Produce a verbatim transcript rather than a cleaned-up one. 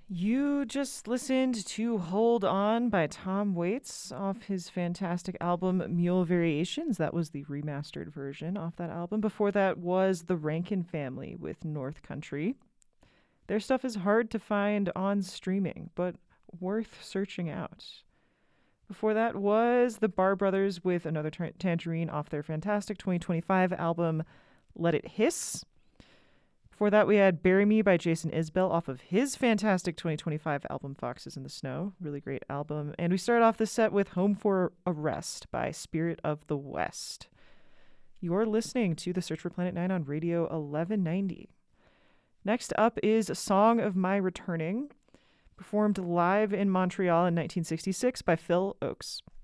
You just listened to Hold On by Tom Waits off his fantastic album Mule Variations. That was the remastered version off that album. Before that was The Rankin Family with North Country. Their stuff is hard to find on streaming, but worth searching out. Before that was the Bar Brothers with Another T- Tangerine off their fantastic twenty twenty-five album Let It Hiss. Before that, we had Bury Me by Jason Isbell off of his fantastic twenty twenty-five album Foxes in the Snow. Really great album. And we started off the set with Home for a Rest by Spirit of the West. You're listening to The Search for Planet Nine on Radio eleven ninety. Next up is Song of My Returning, performed live in Montreal in nineteen sixty-six by Phil Ochs.